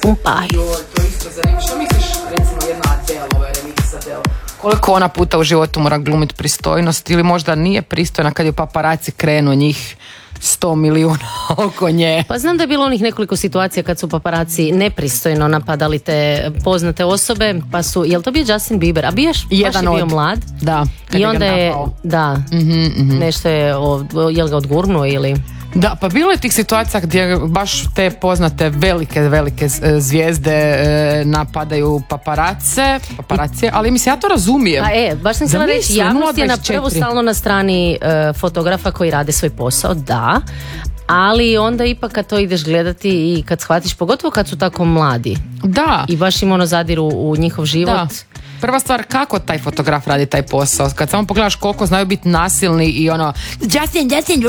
Aj. To isto zanima. Što misliš, recimo, jedna Adele, remix Adele? Koliko ona puta u životu mora glumiti pristojnost ili možda nije pristojna kad je paparaci krenu njih 100 milijuna oko nje. Pa znam da je bilo onih nekoliko situacija kad su paparaci nepristojno napadali te poznate osobe, pa su, jel to bio Justin Bieber? A baš je bio mlad? Da. I onda je, nešto je, jel ga odgurnuo ili... Da, pa bilo je tih situacija gdje baš te poznate velike zvijezde napadaju paparacije, ali mislim ja to razumijem. Baš sam htjela reći, javnost je na prvu stalno na strani fotografa koji rade svoj posao, da, ali onda ipak kad to ideš gledati i kad shvatiš, pogotovo kad su tako mladi. Da. I baš im zadiru u njihov život. Da. Prva stvar, kako taj fotograf radi taj posao? Kad samo pogledaš koliko znaju biti nasilni i Justin,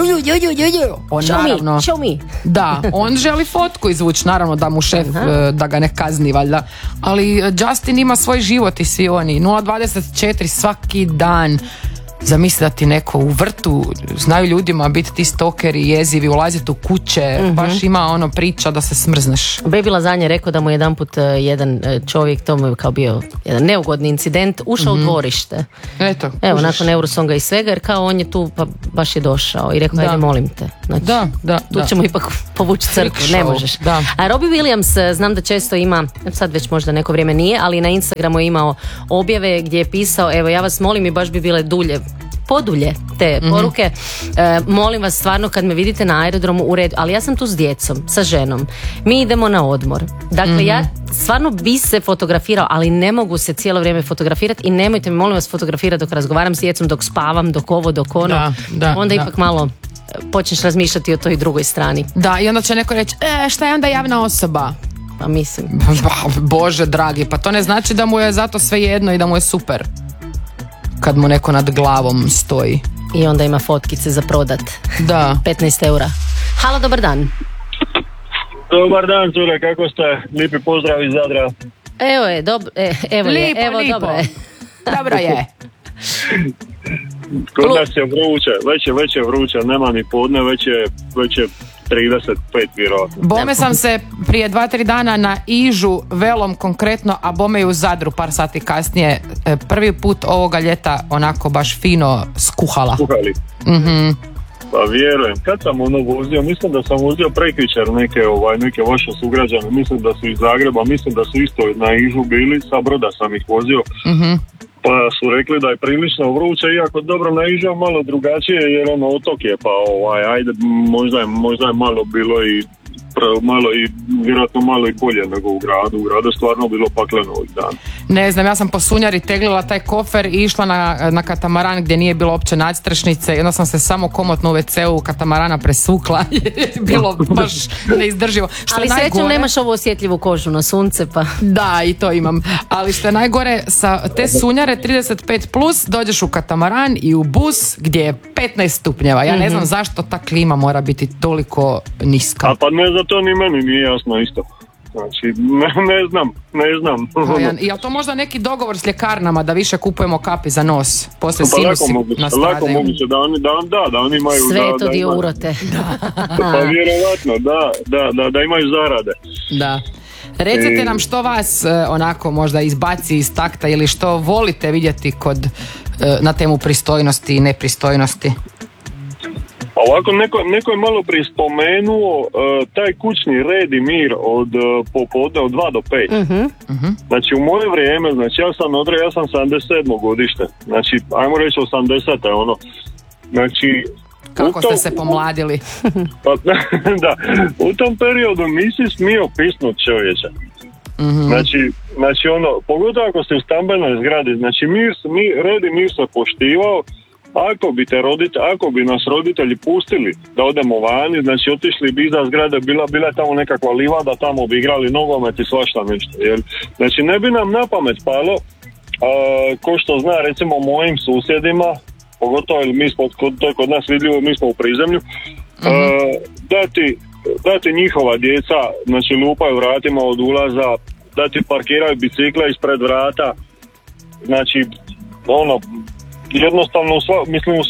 on naravno, show me. Da, on želi fotku izvući, naravno da mu šef, da ga ne kazni valjda, ali Justin ima svoj život i svi oni, 0.24 svaki dan. Zamisli da ti neko u vrtu, znaju ljudima biti ti stokeri, jezivi, ulaziti u kuće, baš ima priča da se smrzneš. Baby Lazanje je rekao da mu jedanput jedan čovjek, to mu je kao bio jedan neugodni incident, ušao u dvorište. Evo, nakon Eurosonga i svega, jer kao on je tu, pa baš je došao i rekao, ajde molim te. Znači, tu ćemo ipak povući crkvu, ne možeš. Da. A Robbie Williams, znam da često ima, sad već možda neko vrijeme nije, ali na Instagramu je imao objave gdje je pisao, evo ja vas molim i baš bi bile podulje te poruke, molim vas stvarno kad me vidite na aerodromu u redu, ali ja sam tu s djecom, sa ženom, mi idemo na odmor, dakle ja stvarno bi se fotografirao, ali ne mogu se cijelo vrijeme fotografirati i nemojte me molim vas fotografirati dok razgovaram s djecom, dok spavam, dok ovo, dok ono, onda ipak malo počneš razmišljati o toj drugoj strani. Da, i onda će neko reći, šta je onda javna osoba? Pa mislim. Bože dragi, pa to ne znači da mu je zato sve jedno i da mu je super kad mu neko nad glavom stoji. I onda ima fotkice za prodat. Da. 15 eura. Halo, dobar dan. Dobar dan, cure, kako ste? Lijepi pozdrav iz Zadra. Evo je, dobro je. Dobro je. Kod nas je vruće, već je vruće, nema ni podne, već je 35 vjerojatno. Bome sam se prije 2-3 dana na Ižu, Velom konkretno, a bome i u Zadru par sati kasnije, prvi put ovoga ljeta onako baš fino skuhala. Pa vjerujem, kad sam vozio, mislim da sam vozio prekjučer neke vaše sugrađane, mislim da su iz Zagreba, mislim da su isto na Ižu bili, sa Broda sam ih vozio. Pa su rekli da je prilično vruće, iako dobro na Ižu malo drugačije jer otok je, pa ajde, možda je malo bilo i vjerojatno malo i bolje nego u gradu. U gradu je stvarno bilo pakleno ovih dana. Ne znam, ja sam po Sunjari teglila taj kofer i išla na katamaran gdje nije bilo opće nadstrešnice i onda sam se samo komotno u WC-u katamarana presukla. Bilo baš neizdrživo. Ali srećom nemaš ovu osjetljivu kožu na sunce pa... Da, i to imam. Ali što je najgore, sa te Sunjare 35+, dođeš u katamaran i u bus gdje je 15 stupnjeva. Ja ne znam zašto ta klima mora biti toliko niska. A pa ne za to ni meni nije jasno isto. Znači, ne znam. Je li to možda neki dogovor s ljekarnama da više kupujemo kapi za nos? Poslije pa sinusi nastradaju. Lako moguće da oni imaju... Sve je to dio urote. Pa vjerovatno, da imaju zarade. Da. Recite nam što vas onako možda izbaci iz takta ili što volite vidjeti na temu pristojnosti i nepristojnosti. Ovako, neko je malo prije spomenuo taj kućni red i mir od popodne od 2 do 5. Znači u moje vrijeme, znači ja sam 77. godište, znači ajmo reći 80. Znači kako ste se pomladili? Pa, da, u tom periodu nisi smio pisnut čovječe. Znači pogotovo ako ste u stambenoj zgradi, znači red i mir se poštivao. Ako bi nas roditelji pustili da odemo vani, znači otišli bi iza zgrade, bila je tamo nekakva livada, tamo bi igrali nogomet i svašta nešto. Znači ne bi nam na pamet palo, ko što zna recimo mojim susjedima, pogotovo to je kod nas vidljivo, mi smo u prizemlju, dati njihova djeca, znači lupaju vratima od ulaza, dati parkiraju bicikla ispred vrata, znači jednostavno u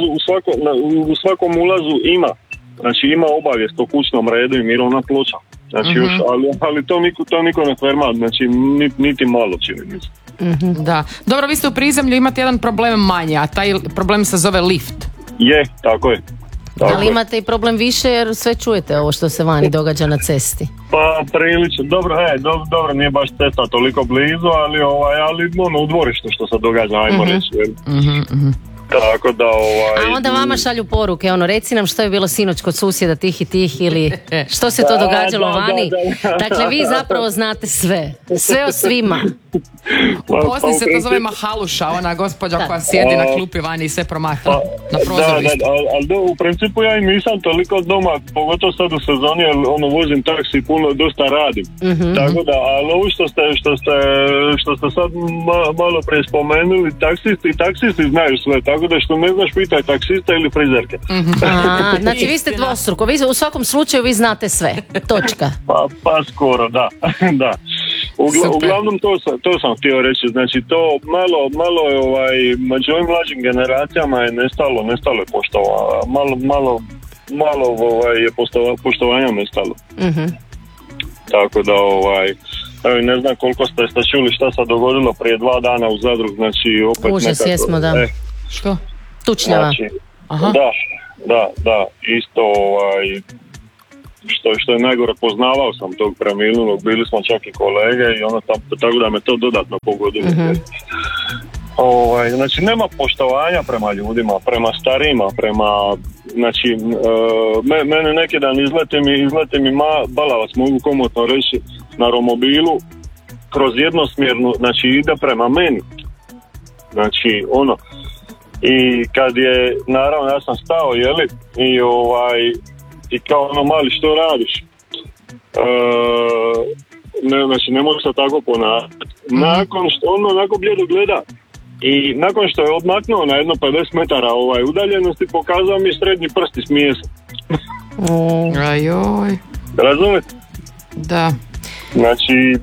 svakom ulazu ima, znači ima obavijest o kućnom redu i mirovna ploča. Znači, još, ali to niko ne ferma, znači niti malo čini mi se. Da. Dobro, vi ste u prizemlju, imate jedan problem manje, a taj problem se zove lift. Je, tako je. Ali imate i problem više jer sve čujete ovo što se vani događa na cesti. Pa prilično, dobro, nije baš cesta toliko blizu, ali u dvorištu što se događa, ajmo reći. Tako da A onda vama šalju poruke, reci nam što je bilo sinoć kod susjeda tih i tih ili što se to događalo vani. Dakle, vi zapravo znate sve o svima. U Bosni se to zove mahaluša, ona gospođa koja sjedi na klupi vani i sve promatra na prozoru. Ali u principu ja i nisam toliko doma, pogotovo sad u sezoni, jer vozim taksi, dosta radim. Tako da, ali ovo što ste sad malo prije spomenuli, taksisti znaju sve, tako da što ne znaš pitaj taksista ili frizerke. Znači vi ste dvostruko, u svakom slučaju vi znate sve, točka. Pa skoro, da. Uglavnom to sam htio reći, znači to malo je među ovim mlađim generacijama je nestalo je poštovanja, malo je poštovanja nestalo. Tako da ne znam koliko ste čuli šta se dogodilo prije 2 dana u Zadru, znači opet užas nekako, jesmo, da. Što? Tučnjava. Znači, da, isto što je najgore, poznavao sam tog preminulog, bili smo čak i kolege i tako da me to dodatno pogodilo. Znači nema poštovanja prema ljudima, prema starijima, znači mene neki dan izlete mi balavac, mogu komotno reći, na romobilu kroz jednosmjernu, znači ide prema meni, znači i kad je, naravno ja sam stao, i kao mali, što radiš? Znači ne može se tako ponavljati. Nakon što onako blijedo gleda i nakon što je odmaknuo na jedno 50 metara udaljenosti, pokazao mi srednji prst i smije se. Ajoj. Razumete? Da. Znači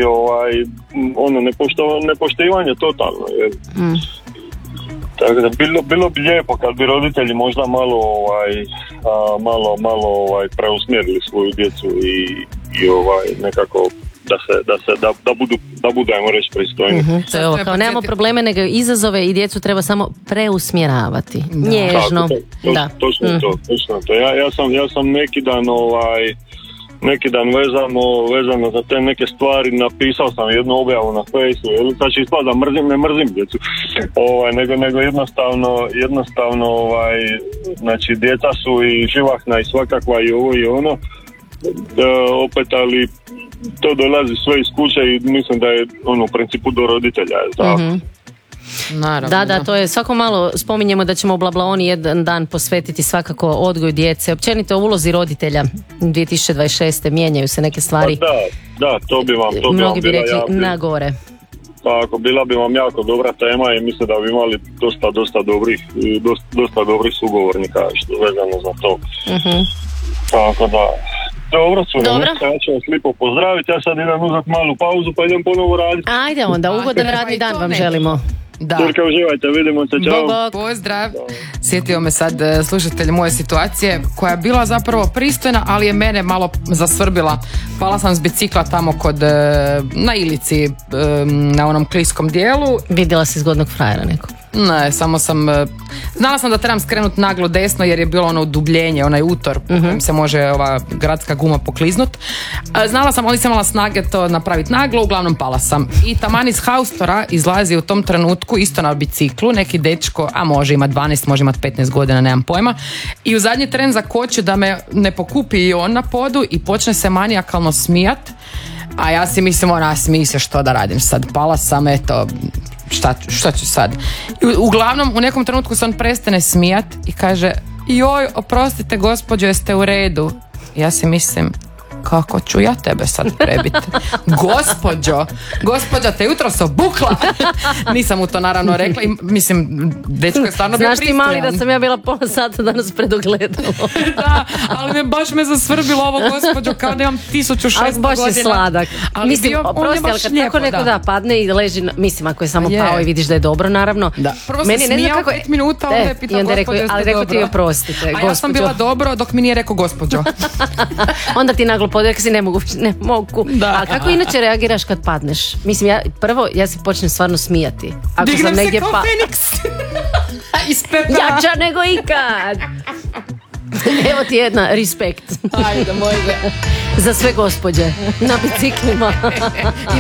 nepoštivanje totalno. Tako da bilo bi lijepo kad bi roditelji možda malo preusmjerili svoju djecu i nekako da budu, ajmo reći, pristojni. To je ovo, kao nemamo probleme, nego izazove i djecu treba samo preusmjeravati. Nježno. Točno to. Ja sam neki dan vezano za te neke stvari napisao sam jednu objavu na Facebooku, sad će ispati da ne mrzim djecu, nego jednostavno znači djeca su i živahna i svakakva i ovo i ono, opet, ali to dolazi sve iz kuće i mislim da je u principu do roditelja. Naravno. Da, to je svako malo spominjemo da ćemo u Blablaoni jedan dan posvetiti svakako odgoju djece, općenito ulozi roditelja 2026. mijenjaju se neke stvari. Da, to bi vam mnogi bi rekli na gore. Tako, bila bi vam jako dobra tema i mislim da bi imali dosta dobrih sugovornika što vezano za to. Tako da dobro, ja ću vas lijepo pozdraviti, ja sad idem uzeti malu pauzu pa idem ponovo raditi. Ajde onda, ugodan radni dan vam želimo. Da. Turka, uživajte, vidimo se, čao. Pozdrav. Sjetio me sad slušatelj moje situacije koja je bila zapravo pristojna, ali je mene malo zasvrbila. Pala sam s bicikla tamo na Ilici, na onom kliskom dijelu. Vidjela si zgodnog frajera nekog? Ne, samo sam znala sam da trebam skrenuti naglo desno jer je bilo ono udubljenje, onaj utor po kojem se može ova gradska guma pokliznut. Znala sam, ali nisam imala snage to napraviti naglo, uglavnom pala sam. I taman iz haustora izlazi u tom trenutku isto na biciklu neki dečko, a može ima 12, može imati 15 godina, nemam pojma, i u zadnji tren zakoči da me ne pokupi i on na podu i počne se manijakalno smijat, a ja si mislim, smiji se, što da radim sad, pala sam, eto, šta ću sad? Uglavnom, u nekom trenutku se on prestane smijat i kaže, joj, oprostite gospođo, jeste u redu? Ja si mislim, kako ću ja tebe sad prebiti? Gospođa te jutros obukla. Nisam mu to naravno rekla i mislim, dečko je stvarno bio pristojan. Znaš ti mali da sam ja bila pola sata danas pred ogledalom. Da, ali baš me zasvrbilo ovo, gospođo, kao da imam 1600 godina. Ali baš je sladak. Ali mislim, oprosti, ali kad tako neko padne i leži, mislim, ako je samo pao i vidiš da je dobro, naravno. Da. Prvo se smijao 5 minuta, onda je pitao gospođo, jeste dobro. Ali rekao ti oprostite, a ja sam bila dobro dok mi nije rekao gospođo. Onda ti naglo podvijek si ne mogu. A kako inače reagiraš kad padneš? Mislim, ja se počnem stvarno smijati. Ako dignem sam negdje se kao Feniks. Jača nego ikad. Evo ti jedna, respekt. Ajde, može. Za sve gospođe na biciklima. I